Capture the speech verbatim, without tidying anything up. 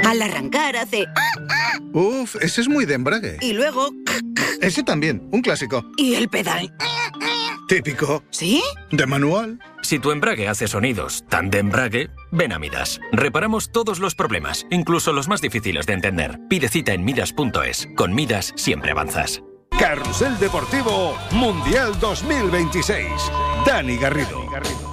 Al arrancar hace... Uf, ese es muy de embrague. Y luego... Ese también, un clásico. ¿Y el pedal? Típico. ¿Sí? De manual. Si tu embrague hace sonidos tan de embrague, ven a Midas. Reparamos todos los problemas, incluso los más difíciles de entender. Pide cita en midas punto es. Con Midas siempre avanzas. Carrusel Deportivo Mundial dos mil veintiséis. Dani Garrido.